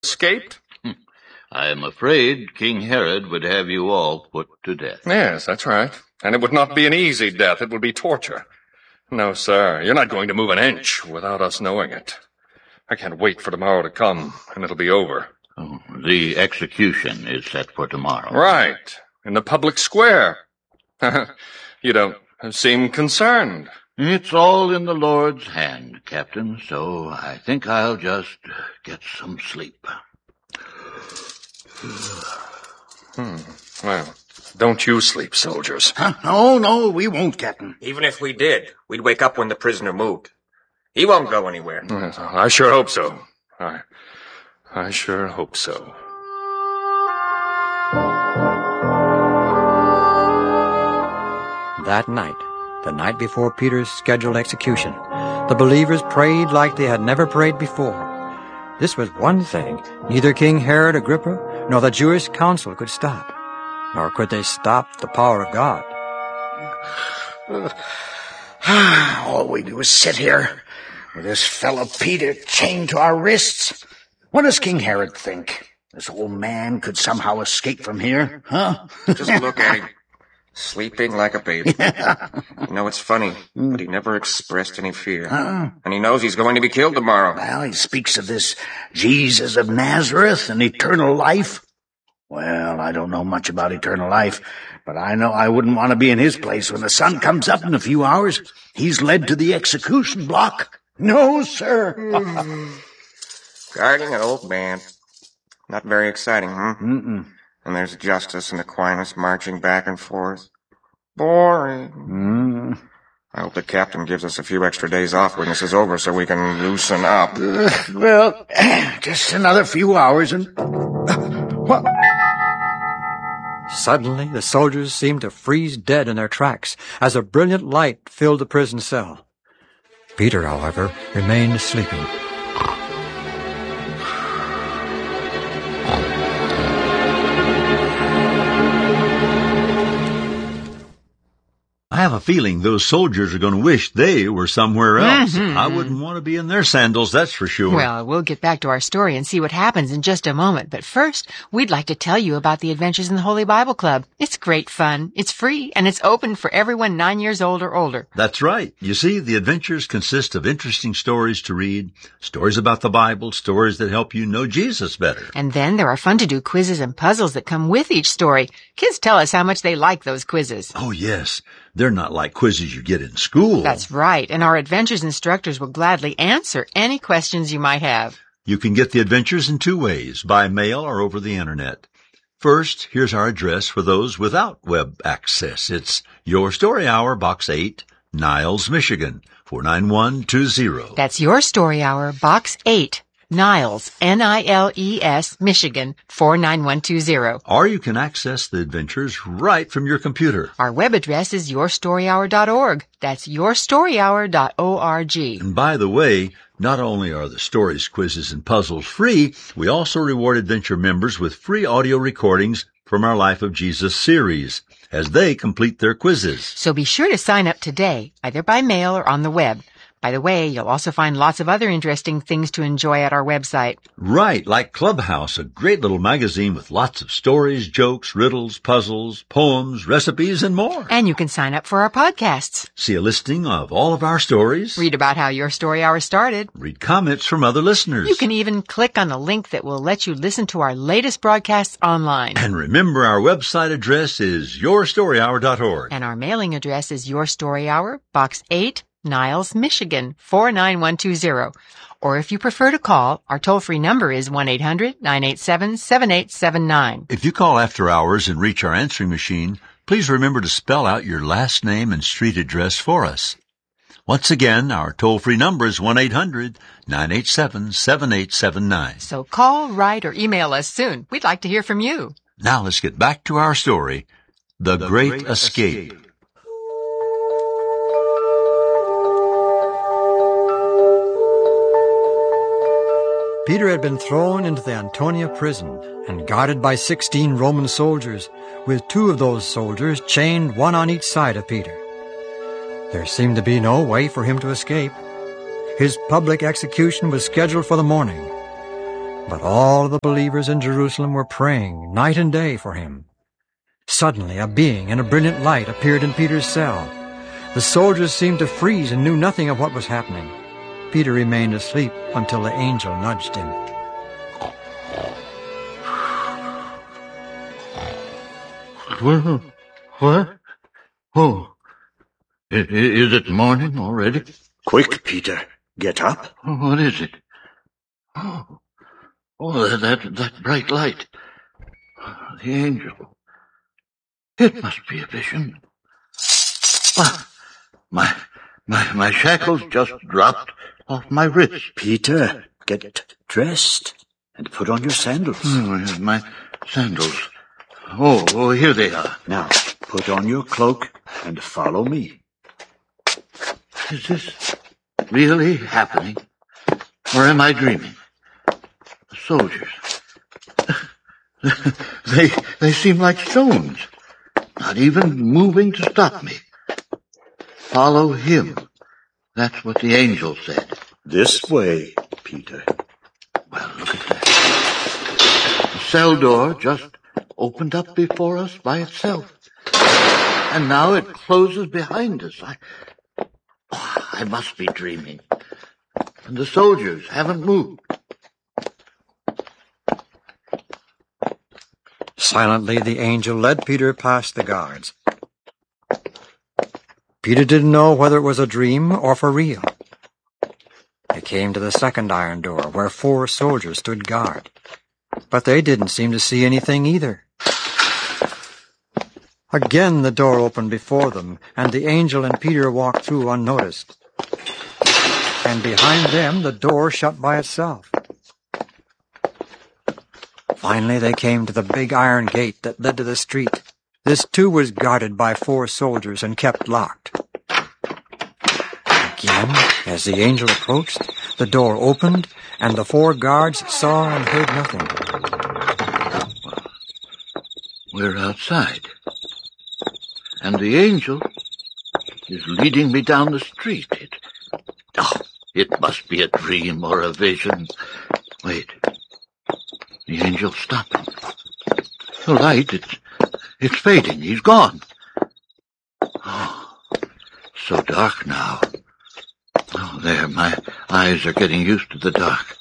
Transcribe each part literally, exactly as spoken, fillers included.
escaped? I am afraid King Herod would have you all put to death. Yes, that's right. And it would not be an easy death. It would be torture. No, sir, you're not going to move an inch without us knowing it. I can't wait for tomorrow to come, and it'll be over. Oh, the execution is set for tomorrow. Right, in the public square. You don't seem concerned. It's all in the Lord's hand, Captain, so I think I'll just get some sleep. Hmm. Well, don't you sleep, soldiers. Huh? No, no, we won't, Captain. Even if we did, we'd wake up when the prisoner moved. He won't go anywhere. Yes, I sure hope so. I, I sure hope so. That night, the night before Peter's scheduled execution, the believers prayed like they had never prayed before. This was one thing neither King Herod Agrippa nor the Jewish council could stop, nor could they stop the power of God. All we do is sit here with this fellow Peter chained to our wrists. What does King Herod think? This old man could somehow escape from here, huh? Just look at him. Sleeping like a baby. You know, it's funny, but he never expressed any fear. Uh-uh. And he knows he's going to be killed tomorrow. Well, he speaks of this Jesus of Nazareth and eternal life. Well, I don't know much about eternal life, but I know I wouldn't want to be in his place when the sun comes up in a few hours. He's led to the execution block. No, sir. Guarding an old man. Not very exciting, huh? Mm-mm. And there's Justice and Aquinas marching back and forth. Boring. Mm. I hope the captain gives us a few extra days off when this is over so we can loosen up. Uh, well, just another few hours and... Uh, what? Suddenly, the soldiers seemed to freeze dead in their tracks as a brilliant light filled the prison cell. Peter, however, remained sleeping. I have a feeling those soldiers are going to wish they were somewhere else. Mm-hmm. I wouldn't want to be in their sandals, that's for sure. Well, we'll get back to our story and see what happens in just a moment. But first, we'd like to tell you about the Adventures in the Holy Bible Club. It's great fun. It's free, and it's open for everyone nine years old or older. That's right. You see, the adventures consist of interesting stories to read, stories about the Bible, stories that help you know Jesus better. And then there are fun-to-do quizzes and puzzles that come with each story. Kids tell us how much they like those quizzes. Oh, yes. They're not like quizzes you get in school. That's right, and our Adventures instructors will gladly answer any questions you might have. You can get the Adventures in two ways, by mail or over the Internet. First, here's our address for those without web access. It's Your Story Hour, Box eight, Niles, Michigan, four nine one two zero. That's Your Story Hour, Box eight, Niles, N I L E S, Michigan, four nine one two zero. Or you can access the adventures right from your computer. Our web address is your story hour dot org. That's your story hour dot org. And by the way, not only are the stories, quizzes, and puzzles free, we also reward Adventure members with free audio recordings from our Life of Jesus series as they complete their quizzes. So be sure to sign up today, either by mail or on the web. By the way, you'll also find lots of other interesting things to enjoy at our website. Right, like Clubhouse, a great little magazine with lots of stories, jokes, riddles, puzzles, poems, recipes, and more. And you can sign up for our podcasts. See a listing of all of our stories. Read about how Your Story Hour started. Read comments from other listeners. You can even click on the link that will let you listen to our latest broadcasts online. And remember, our website address is your story hour dot org. And our mailing address is Your Story Hour, Box eight, Niles, Michigan, four nine one two zero. Or if you prefer to call, our toll-free number is one eight hundred nine eight seven seven eight seven nine. If you call after hours and reach our answering machine, please remember to spell out your last name and street address for us. Once again, our toll-free number is one eight hundred nine eight seven seven eight seven nine. So call, write, or email us soon. We'd like to hear from you. Now let's get back to our story, The, the Great, Great Escape. Escape. Peter had been thrown into the Antonia prison and guarded by sixteen Roman soldiers, with two of those soldiers chained one on each side of Peter. There seemed to be no way for him to escape. His public execution was scheduled for the morning. But all the believers in Jerusalem were praying night and day for him. Suddenly, a being in a brilliant light appeared in Peter's cell. The soldiers seemed to freeze and knew nothing of what was happening. Peter remained asleep until the angel nudged him. What? What? Oh, I- i- is it morning already? Quick, Peter. Get up. What is it? Oh, oh that, that, that bright light. The angel. It must be a vision. Ah, my, my, my shackles just dropped off my wrist. Peter, get dressed and put on your sandals. Oh, where's my sandals? Oh, oh, here they are. Now, put on your cloak and follow me. Is this really happening? Or am I dreaming? The soldiers. They, they seem like stones, not even moving to stop me. Follow him. That's what the angel said. This way, Peter. Well, look at that. The cell door just opened up before us by itself. And now it closes behind us. I, oh, I must be dreaming. And the soldiers haven't moved. Silently, the angel led Peter past the guards. Peter didn't know whether it was a dream or for real. They came to the second iron door, where four soldiers stood guard. But they didn't seem to see anything either. Again the door opened before them, and the angel and Peter walked through unnoticed. And behind them the door shut by itself. Finally they came to the big iron gate that led to the street. This too was guarded by four soldiers and kept locked. Again, as the angel approached, the door opened, and the four guards saw and heard nothing. We're outside. And the angel is leading me down the street. It, oh, it must be a dream or a vision. Wait. The angel's stopping. The light, it's, it's fading. He's gone. Oh, so dark now. Oh, there, my eyes are getting used to the dark.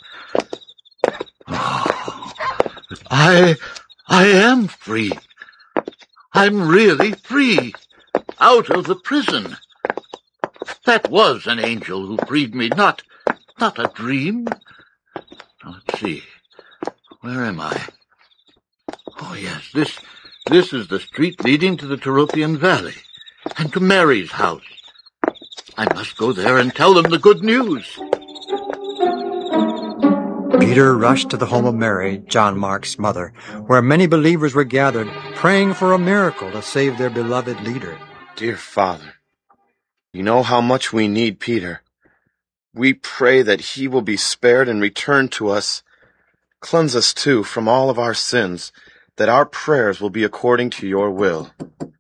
Oh, I, I am free. I'm really free. Out of the prison. That was an angel who freed me, not, not a dream. Let's see. Where am I? Oh, yes, this, this is the street leading to the Tyropian Valley and to Mary's house. I must go there and tell them the good news. Peter rushed to the home of Mary, John Mark's mother, where many believers were gathered, praying for a miracle to save their beloved leader. Dear Father, you know how much we need Peter. We pray that he will be spared and return to us. Cleanse us, too, from all of our sins, that our prayers will be according to your will.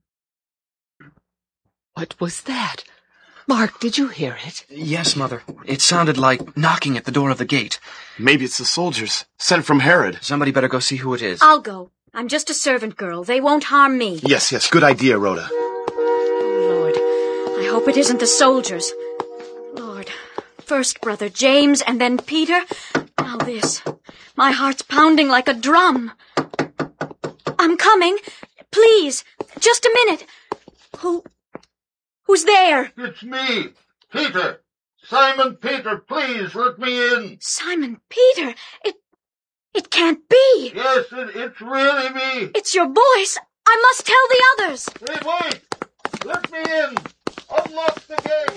What was that? Mark, did you hear it? Yes, Mother. It sounded like knocking at the door of the gate. Maybe it's the soldiers, sent from Herod. Somebody better go see who it is. I'll go. I'm just a servant girl. They won't harm me. Yes, yes, good idea, Rhoda. Oh, Lord, I hope it isn't the soldiers. Lord, first Brother James and then Peter. Now this. My heart's pounding like a drum. I'm coming. Please, just a minute. Who... Who's there? It's me, Peter. Simon Peter, please let me in. Simon Peter? It... It can't be. Yes, it, it's really me. It's your voice. I must tell the others. Wait, wait. Let me in. Unlock the gate.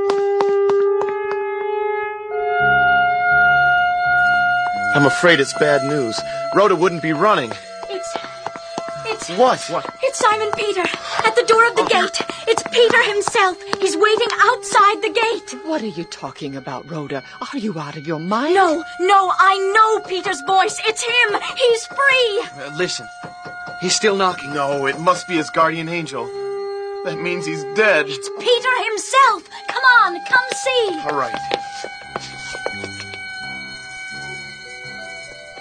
I'm afraid it's bad news. Rhoda wouldn't be running. It's... It's... What? What? It's Simon Peter. At the door of the Oh. gate. It's Peter himself. He's waiting outside the gate. What are you talking about, Rhoda? Are you out of your mind? No, no, I know Peter's voice. It's him. He's free. Uh, listen. He's still knocking. No, it must be his guardian angel. That means he's dead. It's Peter himself. Come on, come see. All right.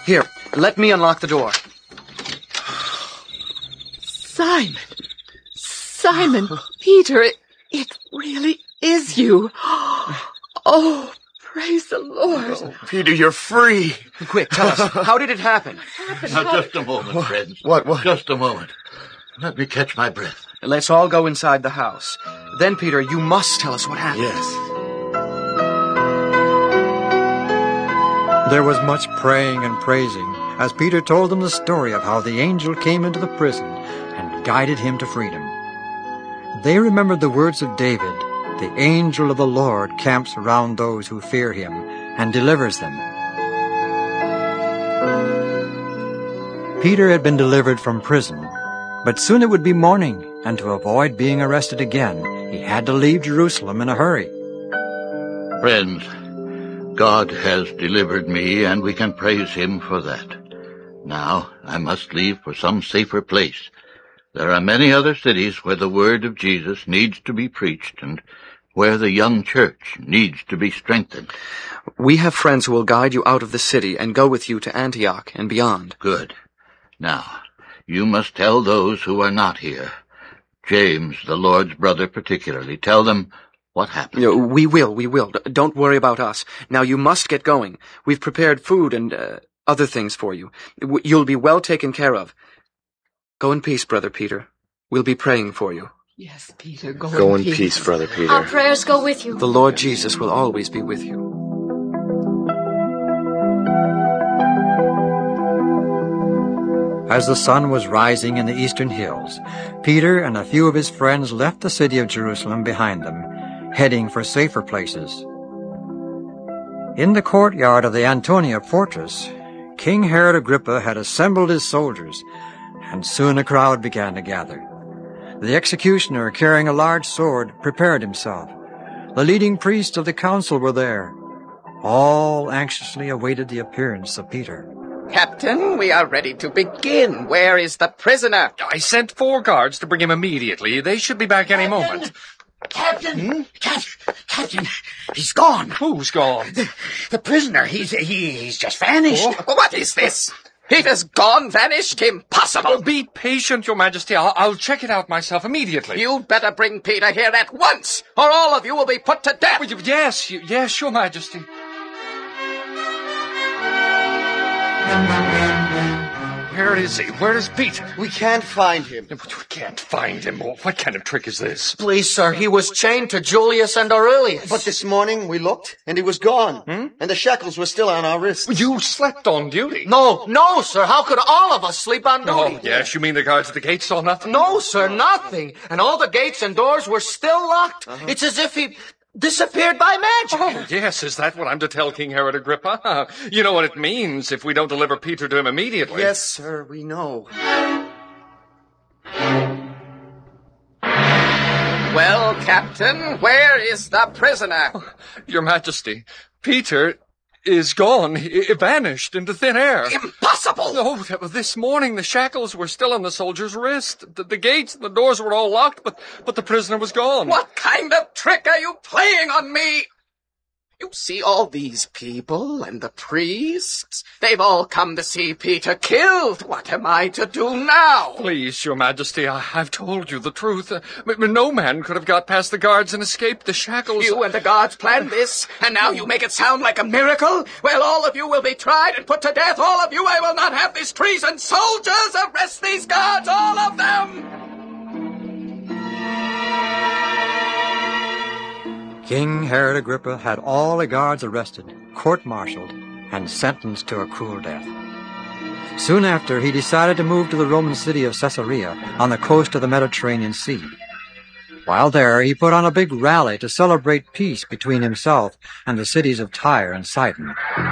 Here, let me unlock the door. Simon! Simon! Peter, it, it really is you. Oh, praise the Lord. Oh, Peter, you're free. Quick, tell us, how did it happen? Now, just a moment, friends. What, what? Just a moment. Let me catch my breath. Let's all go inside the house. Then, Peter, you must tell us what happened. Yes. There was much praying and praising as Peter told them the story of how the angel came into the prison and guided him to freedom. They remembered the words of David, "The angel of the Lord camps around those who fear him and delivers them." Peter had been delivered from prison, but soon it would be morning, and to avoid being arrested again, he had to leave Jerusalem in a hurry. Friends, God has delivered me, and we can praise him for that. Now I must leave for some safer place. There are many other cities where the word of Jesus needs to be preached, and where the young church needs to be strengthened. We have friends who will guide you out of the city and go with you to Antioch and beyond. Good. Now, you must tell those who are not here, James, the Lord's brother particularly, tell them what happened. No, we will, we will. D- Don't worry about us. Now you must get going. We've prepared food and uh, other things for you. W- you'll be well taken care of. Go in peace, Brother Peter. We'll be praying for you. Yes, Peter, go, Go in in peace. peace, Brother Peter. Our prayers go with you. The Lord Jesus will always be with you. As the sun was rising in the eastern hills, Peter and a few of his friends left the city of Jerusalem behind them, heading for safer places. In the courtyard of the Antonia fortress, King Herod Agrippa had assembled his soldiers, and soon a crowd began to gather. The executioner, carrying a large sword, prepared himself. The leading priests of the council were there. All anxiously awaited the appearance of Peter. Captain, we are ready to begin. Where is the prisoner? I sent four guards to bring him immediately. They should be back any moment. Captain, hmm? Captain, Captain, he's gone. Who's gone? The, the prisoner, he's, he, he's just vanished. Oh, what is this? Peter's gone, vanished? Impossible. Oh, be patient, Your Majesty. I'll, I'll check it out myself immediately. You'd better bring Peter here at once, or all of you will be put to death. Oh, yes, yes, Your Majesty. Where is he? Where is Peter? We can't find him. We can't find him. What kind of trick is this? Please, sir, he was chained to Julius and Aurelius. But this morning we looked, and he was gone. Hmm? And the shackles were still on our wrists. You slept on duty. No, no, sir. How could all of us sleep on duty? Oh, yes, you mean the guards at the gate saw nothing? No, sir, nothing. And all the gates and doors were still locked. Uh-huh. It's as if he disappeared by magic. Oh, yes, is that what I'm to tell King Herod Agrippa? You know what it means if we don't deliver Peter to him immediately. Yes, sir, we know. Well, Captain, where is the prisoner? Oh, Your Majesty, Peter is gone. He vanished into thin air. Impossible! No, this morning the shackles were still on the soldier's wrist. The, the gates and the doors were all locked, but, but the prisoner was gone. What kind of trick are you playing on me? You see all these people and the priests? They've all come to see Peter killed. What am I to do now? Please, Your Majesty, I, I've told you the truth. Uh, no man could have got past the guards and escaped the shackles. You and the guards planned this, and now you make it sound like a miracle? Well, all of you will be tried and put to death. All of you, I will not have this treason. Soldiers, arrest these guards, all of them! King Herod Agrippa had all the guards arrested, court-martialed, and sentenced to a cruel death. Soon after, he decided to move to the Roman city of Caesarea on the coast of the Mediterranean Sea. While there, he put on a big rally to celebrate peace between himself and the cities of Tyre and Sidon.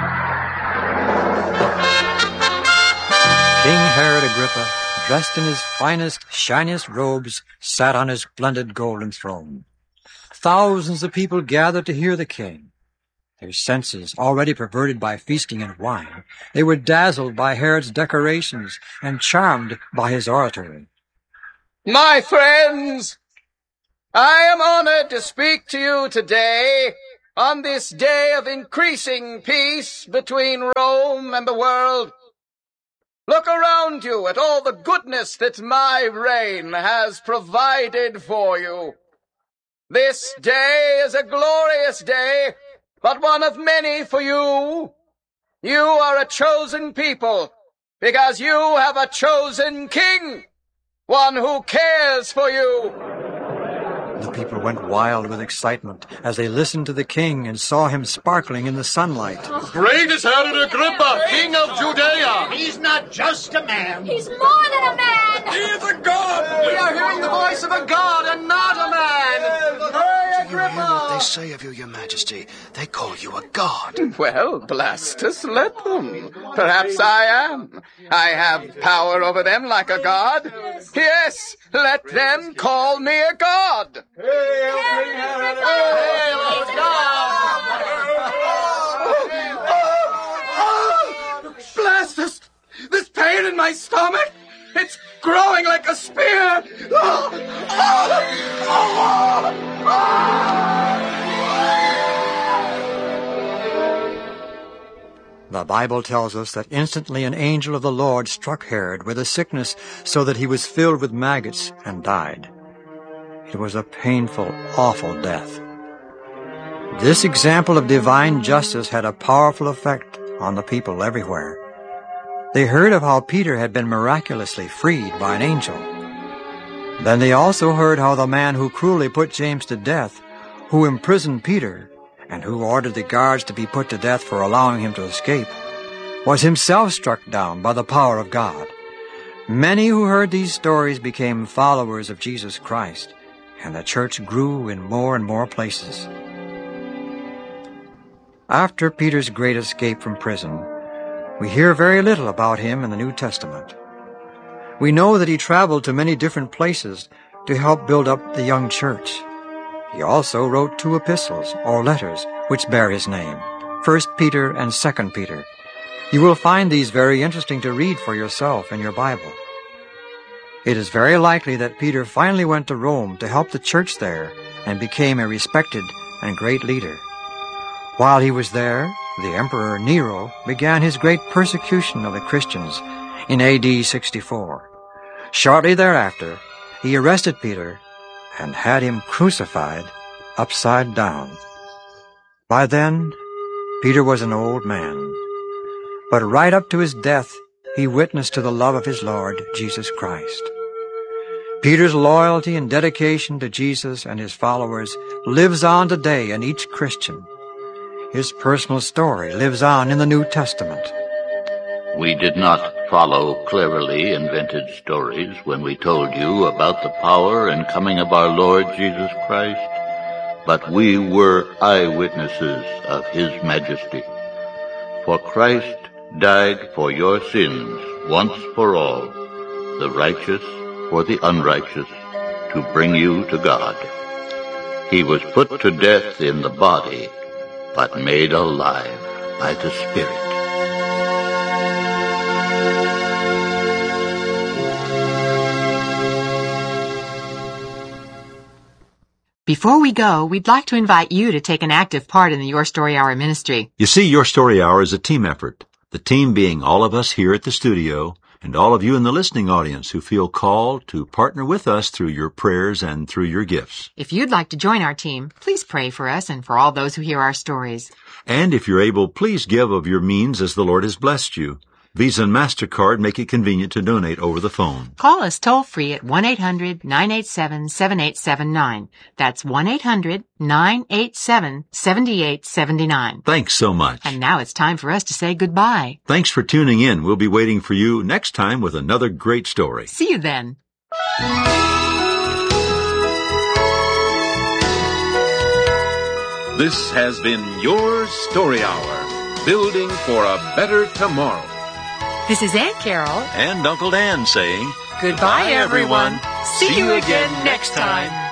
King Herod Agrippa, dressed in his finest, shiniest robes, sat on his splendid golden throne. Thousands of people gathered to hear the king. Their senses, already perverted by feasting and wine, they were dazzled by Herod's decorations and charmed by his oratory. My friends, I am honored to speak to you today on this day of increasing peace between Rome and the world. Look around you at all the goodness that my reign has provided for you. This day is a glorious day, but one of many for you. You are a chosen people, because you have a chosen king, one who cares for you. The people went wild with excitement as they listened to the king and saw him sparkling in the sunlight. Great is Herod Agrippa, king of Judea. He's not just a man. He's more than a man. He is a god. We are hearing the voice of a god and not a man. Hey, Do you hear what they say of you, your majesty? They call you a god. Well, Blastus, let them. Perhaps I am. I have power over them like a god. Yes, let them call me a god. Hey, King Herod! Hey, Lord God! Blastus, this pain in my stomach, it's growing like a spear. The Bible tells us that instantly an angel of the Lord struck Herod with a sickness so that he was filled with maggots and died. It was a painful, awful death. This example of divine justice had a powerful effect on the people everywhere. They heard of how Peter had been miraculously freed by an angel. Then they also heard how the man who cruelly put James to death, who imprisoned Peter, and who ordered the guards to be put to death for allowing him to escape, was himself struck down by the power of God. Many who heard these stories became followers of Jesus Christ, and the church grew in more and more places. After Peter's great escape from prison, we hear very little about him in the New Testament. We know that he traveled to many different places to help build up the young church. He also wrote two epistles, or letters, which bear his name, First Peter and Second Peter. You will find these very interesting to read for yourself in your Bible. It is very likely that Peter finally went to Rome to help the church there and became a respected and great leader. While he was there, the Emperor Nero began his great persecution of the Christians in A D sixty-four. Shortly thereafter, he arrested Peter and had him crucified upside down. By then, Peter was an old man, but right up to his death, he witnessed to the love of his Lord, Jesus Christ. Peter's loyalty and dedication to Jesus and his followers lives on today in each Christian. His personal story lives on in the New Testament. We did not follow cleverly invented stories when we told you about the power and coming of our Lord Jesus Christ, but we were eyewitnesses of his majesty. For Christ died for your sins once for all, the righteous for the unrighteous, to bring you to God. He was put to death in the body, but made alive by the Spirit. Before we go, we'd like to invite you to take an active part in the Your Story Hour ministry. You see, Your Story Hour is a team effort, the team being all of us here at the studio and all of you in the listening audience who feel called to partner with us through your prayers and through your gifts. If you'd like to join our team, please pray for us and for all those who hear our stories. And if you're able, please give of your means as the Lord has blessed you. Visa and MasterCard make it convenient to donate over the phone. Call us toll-free at one eight hundred nine eight seven seven eight seven nine. That's one eight hundred nine eight seven seven eight seven nine. Thanks so much. And now it's time for us to say goodbye. Thanks for tuning in. We'll be waiting for you next time with another great story. See you then. This has been Your Story Hour, building for a better tomorrow. This is Aunt Carol and Uncle Dan saying, goodbye, everyone. See you again next time.